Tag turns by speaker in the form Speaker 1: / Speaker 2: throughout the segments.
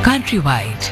Speaker 1: Countrywide.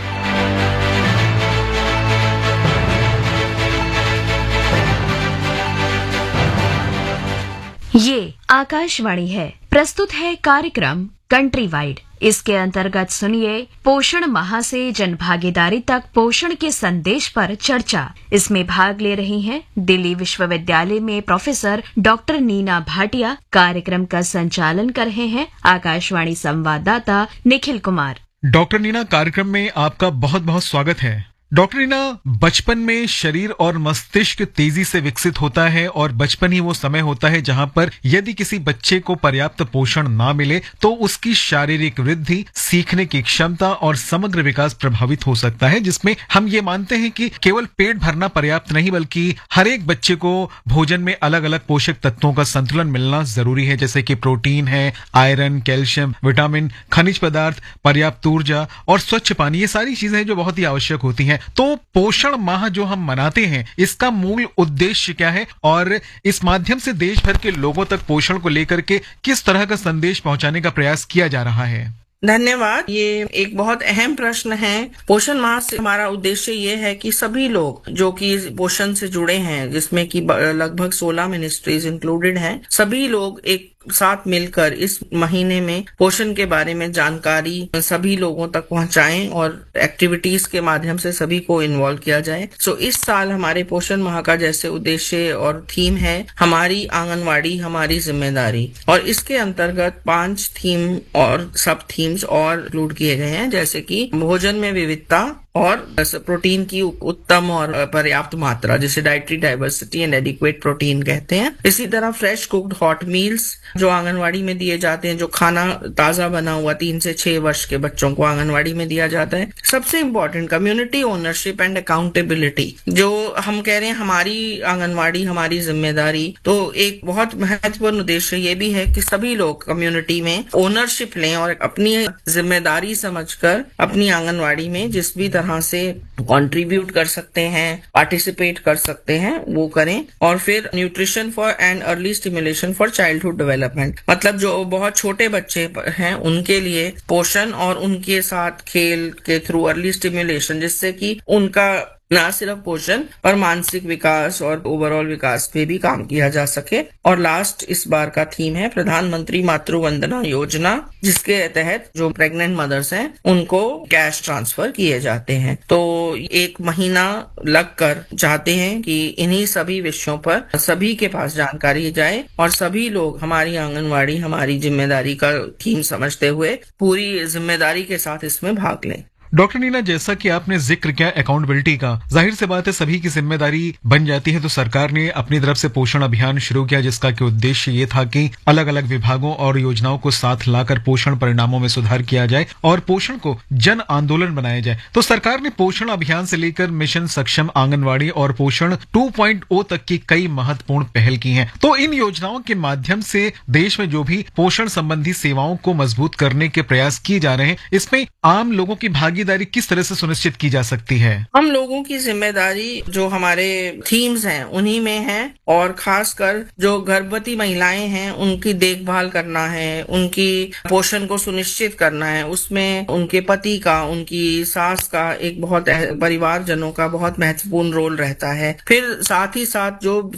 Speaker 2: ये आकाशवाणी है। प्रस्तुत है कार्यक्रम कंट्री वाइड। इसके अंतर्गत सुनिए पोषण माह से जन भागीदारी तक पोषण के संदेश पर चर्चा। इसमें भाग ले रही हैं दिल्ली विश्वविद्यालय में प्रोफेसर डॉक्टर नीना भाटिया। कार्यक्रम का संचालन कर रहे हैं आकाशवाणी संवाददाता निखिल कुमार।
Speaker 3: डॉक्टर नीना, कार्यक्रम में आपका बहुत बहुत स्वागत है। डॉक्टर नीना, बचपन में शरीर और मस्तिष्क तेजी से विकसित होता है और बचपन ही वो समय होता है जहां पर यदि किसी बच्चे को पर्याप्त पोषण ना मिले तो उसकी शारीरिक वृद्धि, सीखने की क्षमता और समग्र विकास प्रभावित हो सकता है, जिसमें हम ये मानते हैं कि केवल पेट भरना पर्याप्त नहीं बल्कि हर एक बच्चे को भोजन में अलग अलग पोषक तत्वों का संतुलन मिलना जरूरी है, जैसे कि प्रोटीन है, आयरन, कैल्शियम, विटामिन, खनिज पदार्थ, पर्याप्त ऊर्जा और स्वच्छ पानी। ये सारी चीजें हैं जो बहुत ही आवश्यक होती हैं। तो पोषण माह जो हम मनाते हैं, इसका मूल उद्देश्य क्या है और इस माध्यम से देश भर के लोगों तक पोषण को लेकर के किस तरह का संदेश पहुंचाने का प्रयास किया जा रहा है?
Speaker 4: धन्यवाद। ये एक बहुत अहम प्रश्न है। पोषण माह से हमारा उद्देश्य ये है कि सभी लोग जो कि पोषण से जुड़े हैं, जिसमें कि लगभग 16 मिनिस्ट्रीज इंक्लूडेड हैं, सभी लोग एक साथ मिलकर इस महीने में पोषण के बारे में जानकारी सभी लोगों तक पहुंचाएं और एक्टिविटीज के माध्यम से सभी को इन्वॉल्व किया जाए। सो इस साल हमारे पोषण माह का जैसे उद्देश्य और थीम है हमारी आंगनवाड़ी हमारी जिम्मेदारी, और इसके अंतर्गत 5 थीम और सब थीम्स और इंक्लूड किए गए हैं, जैसे कि भोजन में विविधता और प्रोटीन की उत्तम और पर्याप्त मात्रा, जिसे dietary diversity and adequate protein कहते हैं। इसी तरह फ्रेश कुक्ड हॉट मील्स जो आंगनवाड़ी में दिए जाते हैं, जो खाना ताजा बना हुआ 3 से 6 वर्ष के बच्चों को आंगनवाड़ी में दिया जाता है। सबसे important community ownership and accountability, जो हम कह रहे हैं हमारी आंगनवाड़ी हमारी जिम्मेदारी, तो एक बहुत महत्वपूर्ण उद्देश्य ये भी है कि सभी लोग कम्युनिटी में ओनरशिप लें और अपनी जिम्मेदारी समझकर अपनी आंगनवाड़ी में जिस भी तरह से कंट्रीब्यूट कर सकते हैं, पार्टिसिपेट कर सकते हैं, वो करें। और फिर nutrition for and early stimulation for childhood development, मतलब जो बहुत छोटे बच्चे हैं उनके लिए पोषण और उनके साथ खेल के थ्रू अर्ली स्टिमुलेशन, जिससे कि उनका न सिर्फ पोषण और मानसिक विकास और ओवरऑल विकास पे भी काम किया जा सके। और लास्ट इस बार का थीम है प्रधानमंत्री मातृ वंदना योजना, जिसके तहत जो प्रेग्नेंट मदर्स हैं उनको कैश ट्रांसफर किए जाते हैं। तो 1 महीना लगकर चाहते हैं कि इन्हीं सभी विषयों पर सभी के पास जानकारी जाए और सभी लोग हमारी आंगनवाड़ी हमारी जिम्मेदारी का थीम समझते हुए पूरी जिम्मेदारी के साथ इसमें भाग लें।
Speaker 3: डॉक्टर नीना, जैसा कि आपने जिक्र किया अकाउंटेबिलिटी का, जाहिर सी बात है सभी की जिम्मेदारी बन जाती है। तो सरकार ने अपनी तरफ से पोषण अभियान शुरू किया, जिसका कि उद्देश्य ये था कि अलग अलग विभागों और योजनाओं को साथ लाकर पोषण परिणामों में सुधार किया जाए और पोषण को जन आंदोलन बनाया जाए। तो सरकार ने पोषण अभियान से लेकर मिशन सक्षम आंगनवाड़ी और पोषण 2.0 तक की कई महत्वपूर्ण पहल की हैं। तो इन योजनाओं के माध्यम से देश में जो भी पोषण संबंधी सेवाओं को मजबूत करने के प्रयास किए जा रहे हैं, इसमें आम लोगों की भागीदारी किस तरह से सुनिश्चित की जा सकती है?
Speaker 4: हम लोगों की जिम्मेदारी जो हमारे थीम्स हैं उन्हीं में है, और खासकर जो गर्भवती महिलाएं हैं उनकी देखभाल करना है, उनकी पोषण को सुनिश्चित करना है। उसमें उनके पति का, उनकी सास का, एक बहुत परिवारजनों का बहुत महत्वपूर्ण रोल रहता है। फिर साथ ही साथ जो